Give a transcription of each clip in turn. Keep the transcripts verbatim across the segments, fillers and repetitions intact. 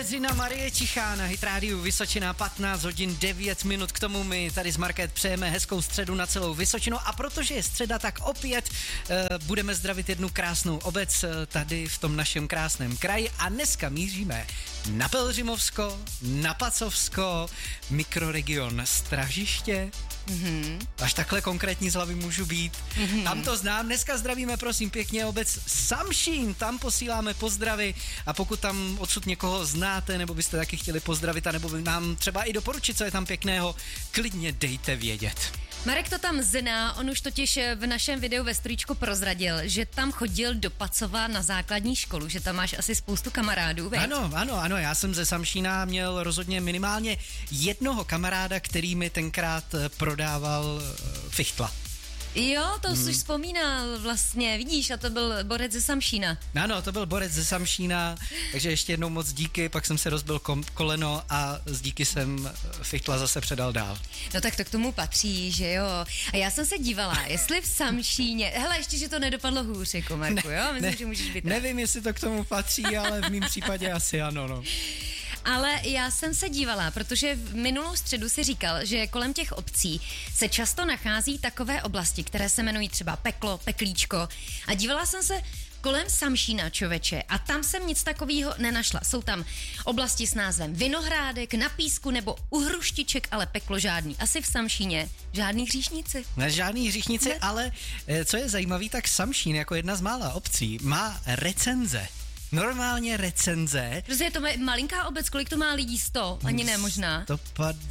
Kateřina Marie Tichá na Hit Rádiu Vysočina, patnáct hodin devět minut. K tomu my tady z Market přejeme hezkou středu na celou Vysočinu a protože je středa, tak opět uh, budeme zdravit jednu krásnou obec uh, tady v tom našem krásném kraji a dneska míříme na Pelhřimovsko, na Pacovsko, mikroregion Stražiště. Mm-hmm. Až takhle konkrétní z hlavy můžu být. Mm-hmm. Tam to znám. Dneska zdravíme prosím pěkně obec Samšín, tam posíláme pozdravy a pokud tam odsud někoho znáte, nebo byste taky chtěli pozdravit, a nebo by nám třeba i doporučit, co je tam pěkného, klidně dejte vědět. Marek to tam zná, on už totiž v našem videu ve storíčku prozradil, že tam chodil do Pacova na základní školu, že tam máš asi spoustu kamarádů, veď? Ano, ano, ano, já jsem ze Samšína měl rozhodně minimálně jednoho kamaráda, který mi tenkrát prodával fichtla. Jo, to hmm. už vzpomínal vlastně, vidíš, a to byl borec ze Samšína. Ano, to byl borec ze Samšína, takže ještě jednou moc díky, pak jsem se rozbil kom- koleno a z díky jsem fichtla zase předal dál. No tak to k tomu patří, že jo. A já jsem se dívala, jestli v Samšíně, hele, ještě, že to nedopadlo hůř, jako Marku, ne, jo? Myslím, ne, že můžeš být. Nevím, jestli to k tomu patří, ale v mém případě asi ano, no. Ale já jsem se dívala, protože v minulou středu si říkal, že kolem těch obcí se často nachází takové oblasti, které se jmenují třeba Peklo, Peklíčko. A dívala jsem se kolem Samšína, člověče, a tam jsem nic takového nenašla. Jsou tam oblasti s názvem Vinohrádek, Na písku nebo U hruštiček, ale Peklo žádný. Asi v Samšíně žádný hříšníci. Ne, žádný hříšníci, ne. Ale co je zajímavý, tak Samšín jako jedna z mála obcí má recenze. Normálně recenze. Protože je to malinká obec, kolik to má lidí? sto? Ani ne, možná. sto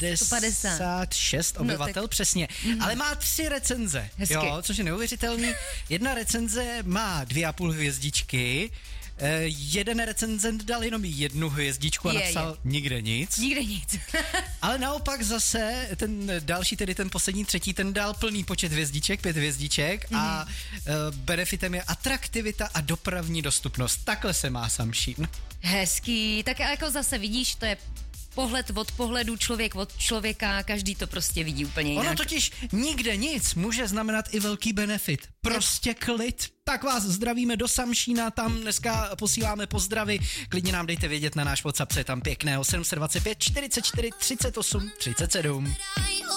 padesát šest obyvatel, no, tak přesně. Mm. Ale má tři recenze. Hezky. Jo, což je neuvěřitelný. Jedna recenze má dvě a půl hvězdičky. Eh, jeden recenzent dal jenom jednu hvězdičku a je, napsal je. nikde nic. Nikde nic. Ale naopak zase ten další, tedy ten poslední třetí, ten dal plný počet hvězdiček, pět hvězdiček mm. a eh, benefitem je atraktivita a dopravní dostupnost. Takhle se má Samšín. Hezký, tak jako zase vidíš, to je pohled od pohledu, člověk od člověka, každý to prostě vidí úplně jinak. Ono totiž nikde nic může znamenat i velký benefit. Prostě klid. Tak vás zdravíme do Samšína, tam dneska posíláme pozdravy. Klidně nám dejte vědět na náš WhatsApp, co je tam pěkného. sedm set dvacet pět čtyřicet čtyři třicet osm třicet sedm.